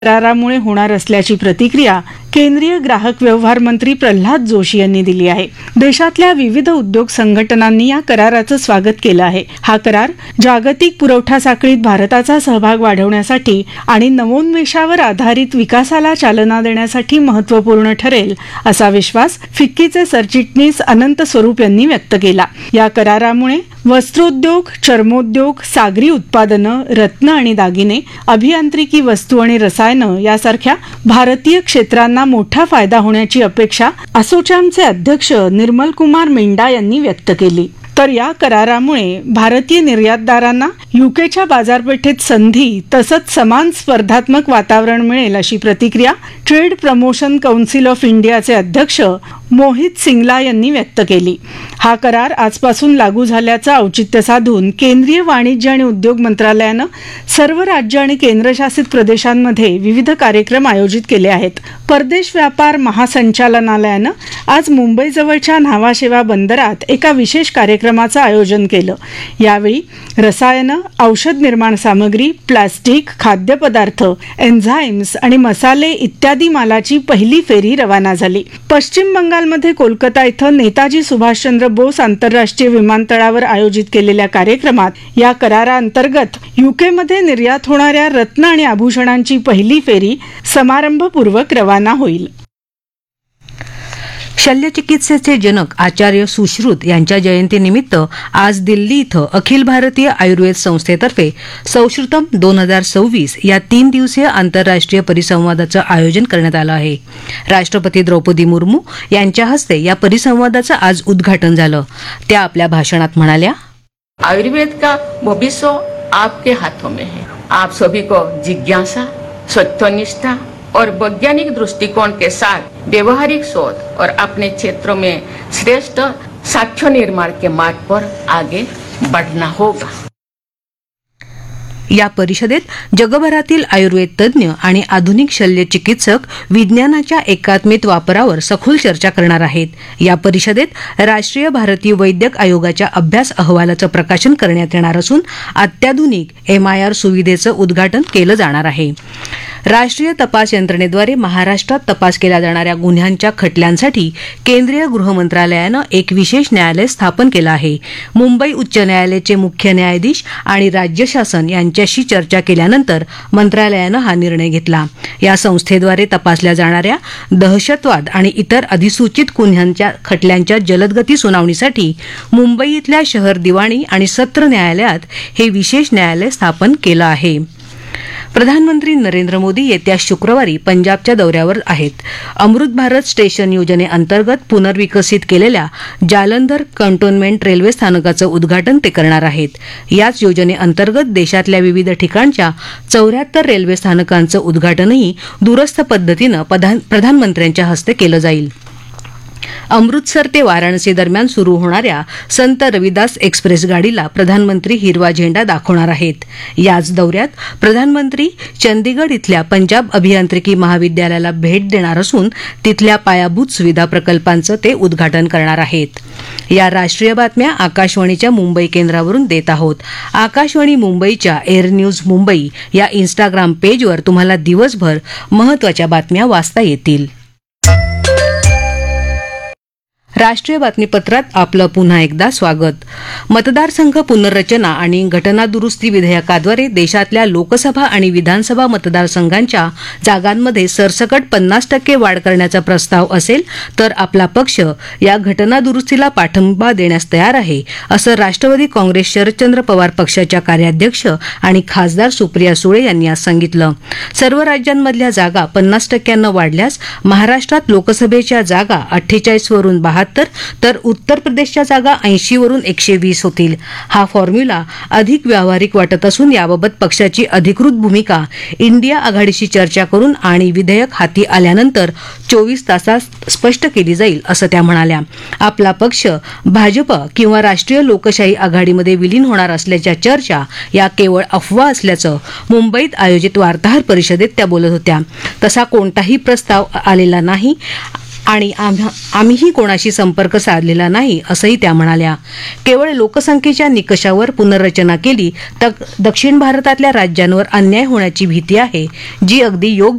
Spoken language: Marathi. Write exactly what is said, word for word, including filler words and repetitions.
करारामुळे होणार असल्याची प्रतिक्रिया केंद्रीय ग्राहक व्यवहार मंत्री प्रल्हाद जोशी यांनी दिली आहे. देशातल्या विविध उद्योग संघटनांनी या कराराचं स्वागत केलं आहे. हा करार जागतिक पुरवठा साखळीत भारताचा सहभाग वाढवण्यासाठी आणि नवोन्मेषावर आधारित विकासाला चालना देण्यासाठी महत्त्वपूर्ण ठरेल असा विश्वास फिक्कीचे सरचिटणीस अनंत स्वरूप यांनी व्यक्त केला. या करारामुळे वस्त्रोद्योग, चर्मोद्योग, सागरी उत्पादनं, रत्न आणि दागिने, अभियांत्रिकी वस्तू आणि रसायनं यासारख्या भारतीय क्षेत्रांना मोठा फायदा होण्याची अपेक्षा असोचॅमचे अध्यक्ष निर्मल कुमार मिंडा यांनी व्यक्त केली. तर या करारामुळे भारतीय निर्यातदारांना युकेच्या बाजारपेठेत संधी तसंच समान स्पर्धात्मक वातावरण मिळेल अशी प्रतिक्रिया ट्रेड प्रमोशन कौन्सिल ऑफ इंडियाचे अध्यक्ष मोहित सिंगला यांनी व्यक्त केली. हा करार आजपासून लागू झाल्याचं औचित्य साधून केंद्रीय वाणिज्य आणि उद्योग मंत्रालयानं सर्व राज्य आणि केंद्रशासित प्रदेशांमध्ये विविध कार्यक्रम आयोजित केले आहेत. परदेश व्यापार महासंचालनालयानं आज मुंबईजवळच्या न्हावाशेवा बंदरात एका विशेष कार्यक्रमाचं आयोजन केलं. यावेळी रसायनं, औषध निर्माण सामग्री, प्लास्टिक, खाद्यपदार्थ, एन्झाईम्स आणि मसाले इत्यादी मालाची पहिली फेरी रवाना झाली. पश्चिम बंगालमध्ये कोलकाता इथं नेताजी सुभाषचंद्र बोस आंतरराष्ट्रीय विमानतळावर आयोजित केलेल्या कार्यक्रमात या कराराअंतर्गत युकेमध्ये निर्यात होणाऱ्या रत्न आणि आभूषणांची पहिली फेरी समारंभपूर्वक रवाना होईल. शल्यचिकित्सेचे जनक आचार्य सुश्रुत यांच्या जयंतीनिमित्त आज दिल्ली इथं अखिल भारतीय आयुर्वेद संस्थेतर्फे संश्रुतम दोन हजार सव्वीस या तीन दिवसीय आंतरराष्ट्रीय परिसंवादाचं आयोजन करण्यात आलं आहे. राष्ट्रपती द्रौपदी मुर्मू यांच्या हस्ते या परिसंवादाचं आज उद्घाटन झालं. त्या आपल्या भाषणात म्हणाल्या, आयुर्वेद का भविष्य आपके हाथों में है. आप सभी को जिज्ञासा, सत्यनिष्ठा और वैज्ञानिक दृष्टिकोण के साथ व्यवहारिक शोध और अपने क्षेत्रों में श्रेष्ठ साक्ष्य निर्माण के मार्ग पर आगे बढ़ना होगा. या परिषदेत जगभरातील आयुर्वेद तज्ज्ञ आणि आधुनिक शल्य चिकित्सक विज्ञानाच्या एकात्मिक वापरावर सखोल चर्चा करणार आहेत. या परिषदेत राष्ट्रीय भारतीय वैद्यक आयोगाच्या अभ्यास अहवालाचं प्रकाशन करण्यात येणार असून अत्याधुनिक एम आय आर सुविधेचं उद्घाटन केलं जाणार आहे. राष्ट्रीय तपास यंत्रणेद्वारे महाराष्ट्रात तपास केल्या जाणाऱ्या गुन्ह्यांच्या खटल्यांसाठी केंद्रीय गृह मंत्रालयानं एक विशेष न्यायालय स्थापन केलं आहे. मुंबई उच्च न्यायालयाचे मुख्य न्यायाधीश आणि राज्य शासन यांच्याशी चर्चा केल्यानंतर मंत्रालयानं हा निर्णय घेतला. या संस्थेद्वारे तपासल्या जाणाऱ्या दहशतवाद आणि इतर अधिसूचित गुन्ह्यांच्या खटल्यांच्या जलदगती सुनावणीसाठी मुंबई इथल्या शहर दिवाणी आणि सत्र न्यायालयात हे विशेष न्यायालय स्थापन केलं आहे. प्रधानमंत्री नरेंद्र मोदी येत्या शुक्रवारी पंजाबच्या दौऱ्यावर आहेत. अमृत भारत स्टेशन योजनेअंतर्गत पुनर्विकसित केलेल्या जालंधर कंटोन्मेंट रेल्वे स्थानकाचं उद्घाटन ते करणार आहेत. याच योजनेअंतर्गत देशातल्या विविध ठिकाणच्या चौऱ्याहत्तर रेल्वे स्थानकांचं उद्घाटनही दूरस्थ पद्धतीनं प्रधानमंत्र्यांच्या हस्ते केलं जाईल. अमृतसर ते वाराणसी दरम्यान सुरू होणाऱ्या संत रविदास एक्सप्रेस गाडीला प्रधानमंत्री हिरवा झेंडा दाखवणार आहेत. याच दौऱ्यात प्रधानमंत्री चंदीगड इथल्या पंजाब अभियांत्रिकी महाविद्यालयाला भेट देणार असून तिथल्या पायाभूत सुविधा प्रकल्पांचं ते उद्घाटन करणार आहेत. या राष्ट्रीय बातम्या आकाशवाणीच्या मुंबई केंद्रावरून देत आहोत. आकाशवाणी मुंबईच्या एअर न्यूज मुंबई या इन्स्टाग्राम पेजवर तुम्हाला दिवसभर महत्त्वाच्या बातम्या वाचता येतील. राष्ट्रीय बातमीपत्रात आपलं पुन्हा एकदा स्वागत. मतदारसंघ पुनर्रचना आणि घटना दुरुस्ती विधेयकाद्वारे देशातल्या लोकसभा आणि विधानसभा मतदारसंघांच्या जागांमध्ये सरसकट पन्नास टक्के वाढ करण्याचा प्रस्ताव असेल तर आपला पक्ष या घटना दुरुस्तीला पाठिंबा देण्यास तयार आहे, असं राष्ट्रवादी काँग्रेस शरदचंद्र पवार पक्षाच्या कार्याध्यक्ष आणि खासदार सुप्रिया सुळे यांनी आज सांगितलं. सर्व राज्यांमधल्या जागा पन्नास टक्क्यांनं वाढल्यास महाराष्ट्रात लोकसभेच्या जागा अठ्ठेचाळीस वरून बहात्तर तर उत्तर प्रदेशच्या जागा ऐंशी वरून एकशे वीस होतील. हा फॉर्म्युला अधिक व्यावहारिक वाटत असून याबाबत पक्षाची अधिकृत भूमिका इंडिया आघाडीशी चर्चा करून आणि विधेयक हाती आल्यानंतर चोवीस तासात स्पष्ट केली जाईल, असं त्या म्हणाल्या. आपला पक्ष भाजप किंवा राष्ट्रीय लोकशाही आघाडीमध्ये विलीन होणार असल्याच्या चर्चा या केवळ अफवा असल्याचं मुंबईत आयोजित वार्ताहर परिषदेत त्या बोलत होत्या. तसा कोणताही प्रस्ताव आलेला नाही आणि आम्हा- आम्हीही कोणाशी संपर्क साधलेला नाही असंही त्या म्हणाल्या. केवळ लोकसंख्येच्या निकषावर पुनर्रचना केली तर दक्षिण भारतातल्या राज्यांवर अन्याय होण्याची भीती आहे, जी अगदी योग्य